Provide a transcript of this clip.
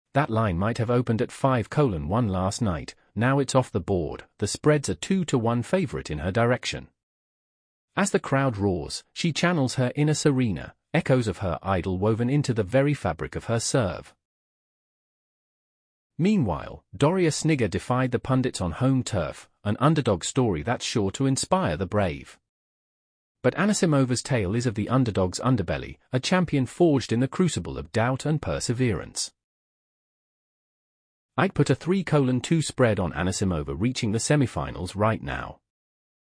That line might have opened at 5:1 last night, now it's off the board, the spread's a 2-1 favorite in her direction. As the crowd roars, she channels her inner Serena, echoes of her idol woven into the very fabric of her serve. Meanwhile, Doria Snigger defied the pundits on home turf, an underdog story that's sure to inspire the brave. But Anisimova's tale is of the underdog's underbelly, a champion forged in the crucible of doubt and perseverance. I'd put a 3:2 spread on Anisimova reaching the semifinals right now.